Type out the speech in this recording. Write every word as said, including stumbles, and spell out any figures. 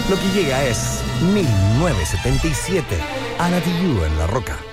Lo que llega es mil novecientos setenta y siete. Ana Tijoux en La Roca.